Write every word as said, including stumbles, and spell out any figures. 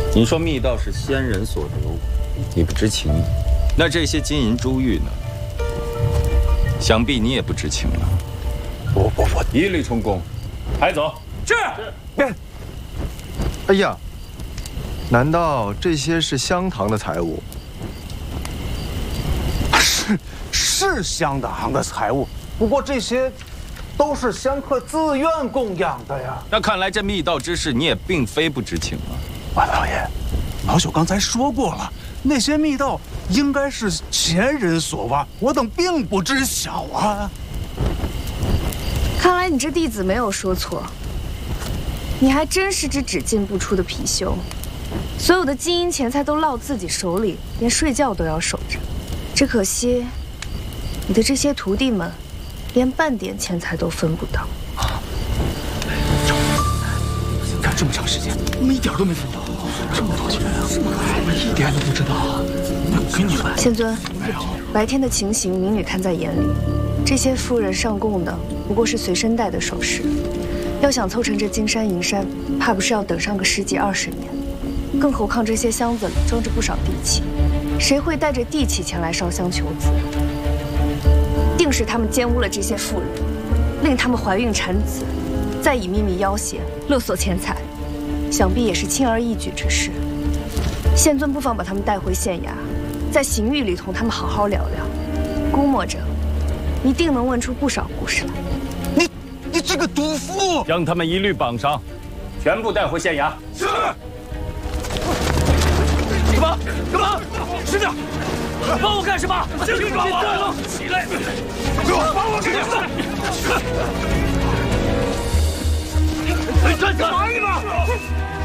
你说密道是先人所留，你不知情，那这些金银珠玉呢？想必你也不知情了。 不不不， 一律充公，抬走。 是。 是。哎呀，难道这些是香堂的财物？ 是是香堂的财物，不过这些都是香客自愿供养的呀。 那看来这密道之事你也并非不知情啊。 万老爷，老朽刚才说过了，那些密道应该是前人所挖，我等并不知晓啊。 看来你这弟子没有说错，你还真是只只进不出的貔貅，所有的金银钱财都落自己手里，连睡觉都要守着。只可惜，你的这些徒弟们，连半点钱财都分不到。 干这么长时间，我们一点都没分到，这么多钱啊，我们一点都不知道。给你们， 宪尊，白天的情形，民女看在眼里。这些夫人上供的不过是随身带的首饰，要想凑成这金山银山，怕不是要等上个十几二十年。更何况这些箱子里装着不少地契，谁会带着地契前来烧香求子？定是他们奸污了这些妇人，令他们怀孕产子，再以秘密要挟勒索钱财，想必也是轻而易举之事。宪尊不妨把他们带回县衙，在刑狱里同他们好好聊聊，估摸着一定能问出不少故事来。 你你这个毒妇！ 将他们一律绑上，全部带回县衙。 是。干嘛？干嘛？师长，帮我干什么？这个抓我！起来！给我帮我干什么？站起来！干嘛你们？